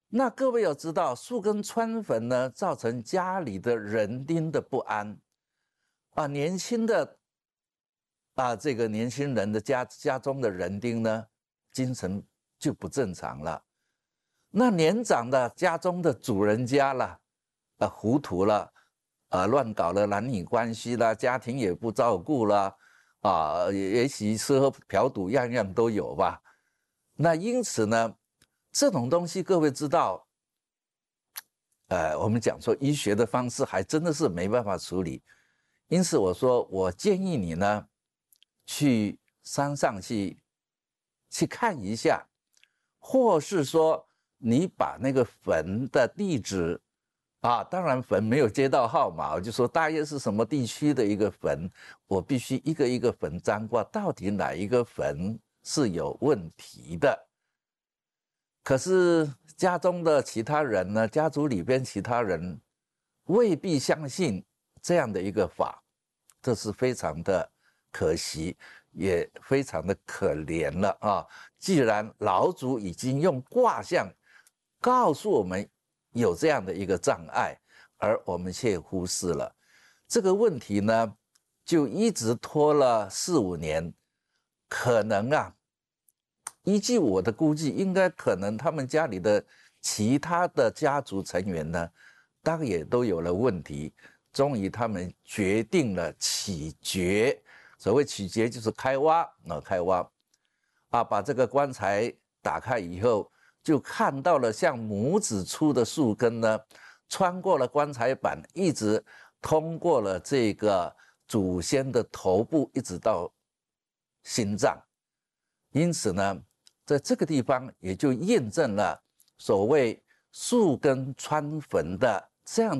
那各位要知道，树根穿坟呢，造成家里的人丁的不安啊，年轻的这个年轻人的家中的人丁呢，精神就不正常了。那年长的家中的主人家了，糊涂了，乱搞了男女关系啦，家庭也不照顾了，也许吃喝嫖赌样样都有吧。那因此呢，这种东西各位知道，我们讲说医学的方式还真的是没办法处理。因此我说，我建议你呢，去山上去看一下，或是说你把那个坟的地址当然坟没有街道号码，我就说大约是什么地区的一个坟，我必须一个一个坟占卦，到底哪一个坟是有问题的。可是家中的其他人呢，家族里边其他人未必相信这样的一个法，这是非常的可惜，也非常的可怜了啊！既然老祖已经用卦象告诉我们有这样的一个障碍，而我们却忽视了这个问题呢，就一直拖了4、5年，可能依据我的估计，应该可能他们家里的其他的家族成员呢，当然也都有了问题。终于他们决定了起掘，所谓起掘就是开挖，把这个棺材打开以后，就看到了像拇指粗的树根呢，穿过了棺材板，一直通过了这个祖先的头部，一直到心脏。因此呢，在这个地方也就验证了所谓树根穿坟的这样的